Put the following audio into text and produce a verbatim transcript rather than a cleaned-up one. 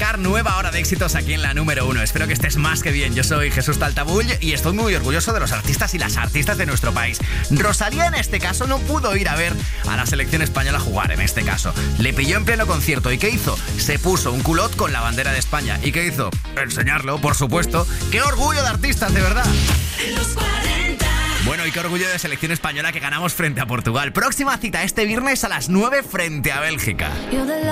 arrancar nueva hora de éxitos aquí en la número uno. Espero que estés más que bien. Yo soy Jesús Taltabull y estoy muy orgulloso de los artistas y las artistas de nuestro país. Rosalía en este caso no pudo ir a ver a la selección española jugar en este caso. Le pilló en pleno concierto y ¿qué hizo? Se puso un culot con la bandera de España. ¿Y qué hizo? Enseñarlo, por supuesto. ¡Qué orgullo de artistas, de verdad! Los cuarenta. Bueno, y qué orgullo de selección española que ganamos frente a Portugal. Próxima cita este viernes a las nueve frente a Bélgica.